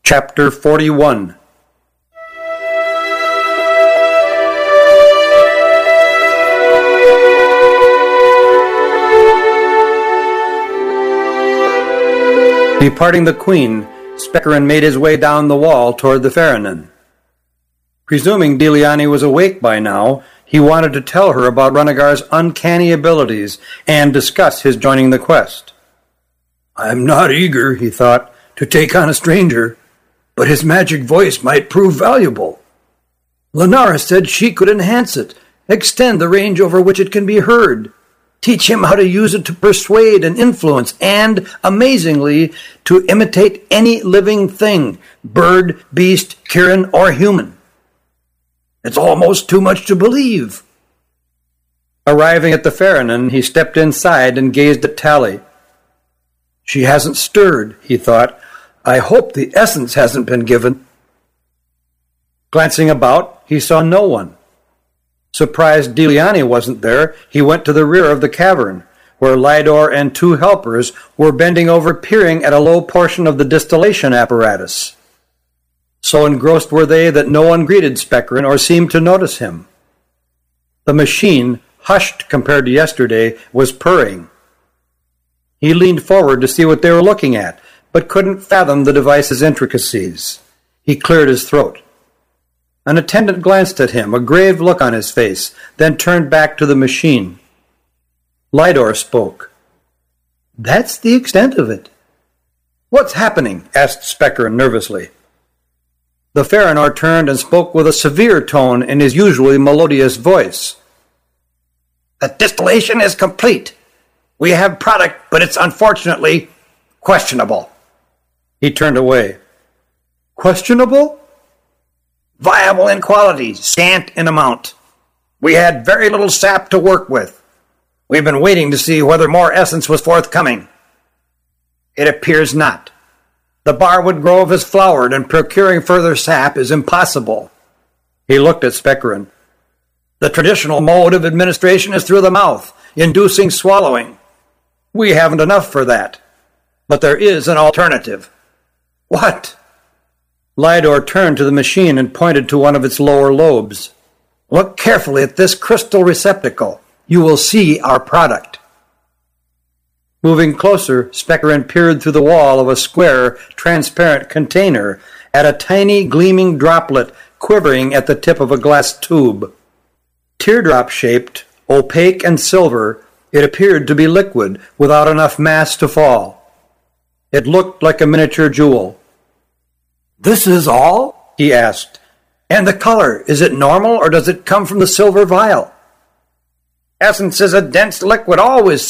Chapter 41. Departing the Queen, Spekerin made his way down the wall toward the Ferrynen. Presuming Diliani was awake by now, he wanted to tell her about Runnegar's uncanny abilities and discuss his joining the quest. "I'm not eager," he thought, "to take on a stranger, but his magic voice might prove valuable. Lenara said she could enhance it, extend the range over which it can be heard, teach him how to use it to persuade and influence, and, amazingly, to imitate any living thing, bird, beast, Kirin, or human. It's almost too much to believe." Arriving at the Ferrynen, he stepped inside and gazed at Tally. "She hasn't stirred," he thought. "I hope the essence hasn't been given." Glancing about, he saw no one. Surprised Diliani wasn't there, he went to the rear of the cavern, where Lydor and two helpers were bending over peering at a low portion of the distillation apparatus. So engrossed were they that no one greeted Spekerin or seemed to notice him. The machine, hushed compared to yesterday, was purring. He leaned forward to see what they were looking at, but couldn't fathom the device's intricacies. He cleared his throat. An attendant glanced at him, a grave look on his face, then turned back to the machine. Lydor spoke. "That's the extent of it." "What's happening?" asked Spekerin nervously. The Ferrinor turned and spoke with a severe tone in his usually melodious voice. "The distillation is complete. We have product, but it's unfortunately questionable." He turned away. "Questionable?" "Viable in quality, scant in amount. We had very little sap to work with. We've been waiting to see whether more essence was forthcoming. It appears not. The Barwood Grove is flowered, and procuring further sap is impossible." He looked at Spekerin. "The traditional mode of administration is through the mouth, inducing swallowing. We haven't enough for that. But there is an alternative." "What?" Lydor turned to the machine and pointed to one of its lower lobes. "Look carefully at this crystal receptacle. You will see our product." Moving closer, Spekerin peered through the wall of a square, transparent container at a tiny, gleaming droplet quivering at the tip of a glass tube. Teardrop-shaped, opaque and silver, it appeared to be liquid without enough mass to fall. It looked like a miniature jewel. "This is all?" he asked. "And the color, is it normal or does it come from the silver vial?" "Essence is a dense liquid always